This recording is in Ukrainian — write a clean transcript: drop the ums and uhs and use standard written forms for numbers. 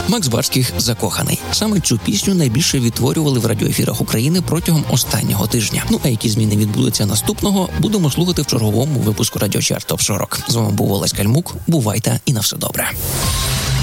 Макс Барських «Закоханий». Саме цю пісню найбільше відтворювали в радіоефірах України протягом останнього тижня. Ну а які зміни відбудуться наступного, будемо слухати в черговому випуску Радіочарт Топ 40. З вами був Олесь Кальмук. Бувайте і на все добре.